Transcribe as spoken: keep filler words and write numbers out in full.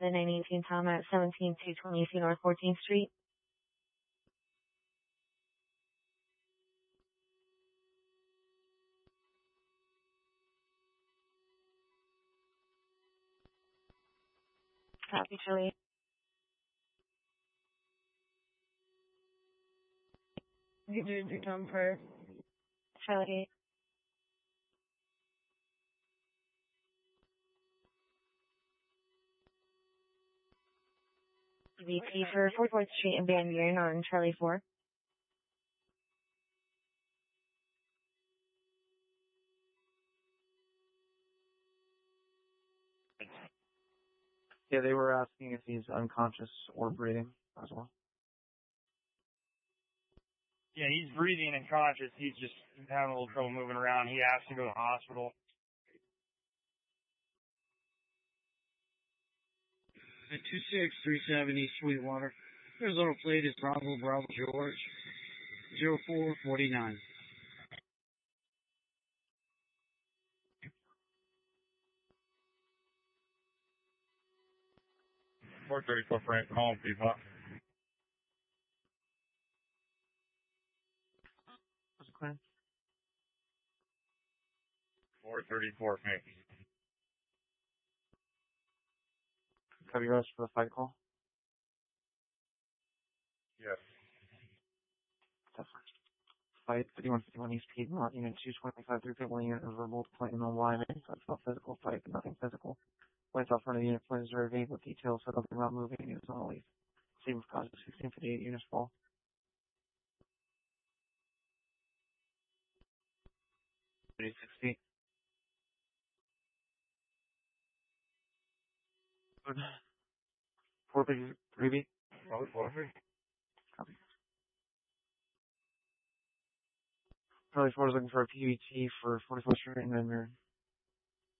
Delta nine eighteen Tom at seventeen two twenty-two North fourteenth Street. Copy, Charlie. Number Charlie. V P for forty-fourth Street and Van Buren on Charlie four. Yeah, they were asking if he's unconscious or breathing as well. Yeah, he's breathing and conscious. He's just having a little trouble moving around. He asked to go to the hospital. At two six three seven East Sweetwater. Arizona plate is Bravo Bravo George zero four forty-nine. four thirty-four Frank, calling people. What's the plan? four thirty-four Frank. Have you guys for the fight call? Yes. Definitely. Fight fifty-one fifty-one East Piedmont, Unit two twenty-five through Pit one Unit is verbal claim on Y M A. That's not physical fight, but nothing physical. Points out front of the unit, points are vague with details, so nothing about moving, units on the leaf. Same with causes sixteen fifty-eight units fall. thirty-six feet. Good. Four big, three B. Probably four feet. Copy. Charlie four is looking for a P V T for forty-fourth Street and then